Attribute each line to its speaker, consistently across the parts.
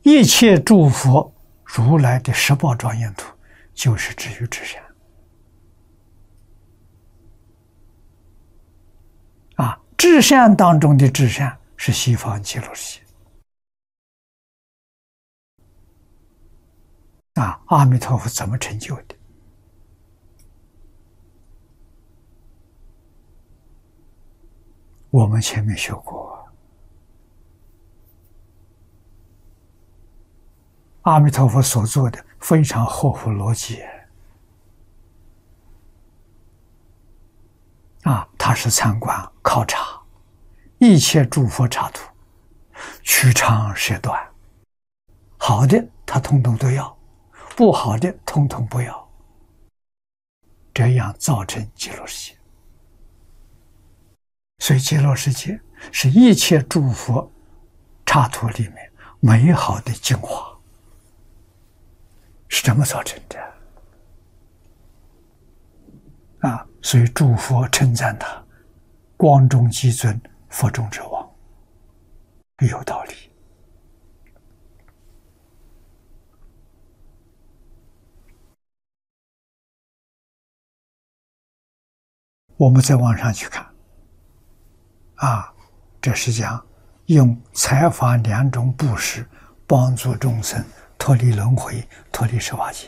Speaker 1: 一切诸佛如来的十宝庄严图，就是至于至善。至善当中的至善是西方极乐世界。阿弥陀佛怎么成就的？我们前面学过，阿弥陀佛所做的非常合乎逻辑。他是参观考察一切诸佛刹土，取长舍短，好的他统统都要，不好的统统不要，这样造成极乐世界。所以极乐世界是一切诸佛刹土里面美好的精华，是这么造成的。所以诸佛称赞他光中极尊，佛中之王，有道理。我们再往上去看，这是讲用财法两种布施帮助众生脱离轮回，脱离十法界。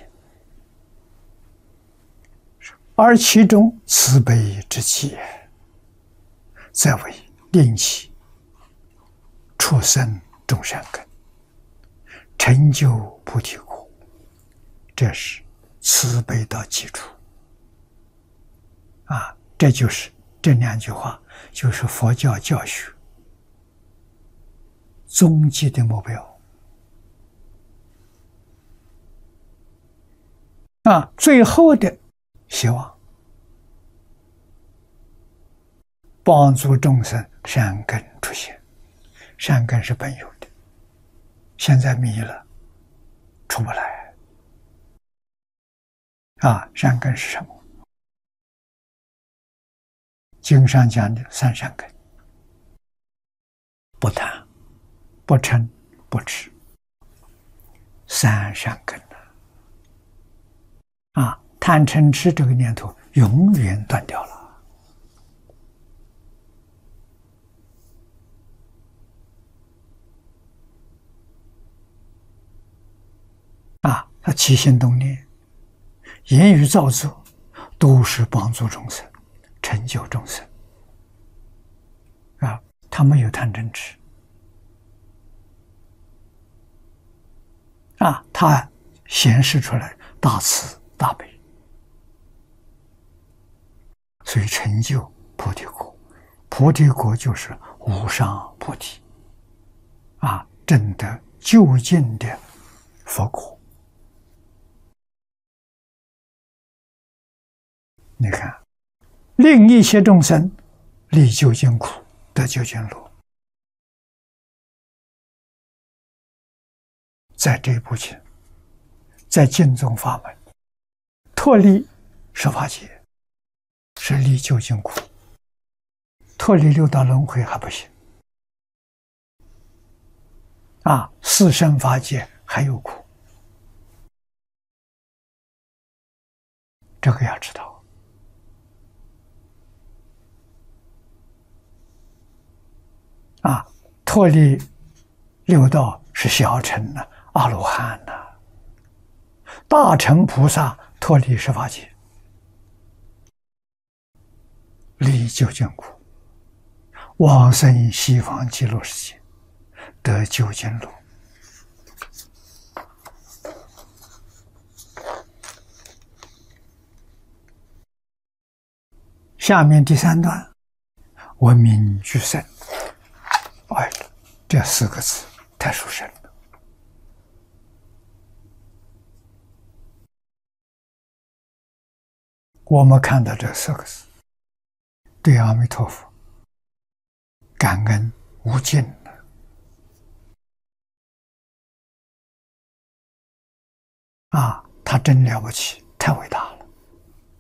Speaker 1: 而其中慈悲之气，则为令其出生众善根，成就菩提果。这是慈悲的基础。这就是这两句话，就是佛教教学终极的目标。最后的希望帮助众生善根出现。善根是本有的，现在迷了出不来。善根是什么？经上讲的三善根：不贪、不嗔、不痴。三善根贪嗔痴这个念头永远断掉了。他起心动念、言语造作，都是帮助众生、成就众生。他没有贪嗔痴。他显示出来大慈大悲。所以成就菩提果，菩提果就是无上菩提，证得究竟的佛果。你看，令一切众生离究竟苦，得究竟乐。在这一部经，在净宗法门，脱离十法界是离究竟苦，脱离六道轮回还不行。四生法界还有苦，这个要知道。脱离六道是小乘的阿罗汉的，大乘菩萨脱离十法界，离究竟苦，往生西方极乐世界，得究竟乐。下面第三段，闻名俱生。这四个字太殊胜了。我们看到这四个字，对阿弥陀佛感恩无尽了。他真了不起，太伟大了。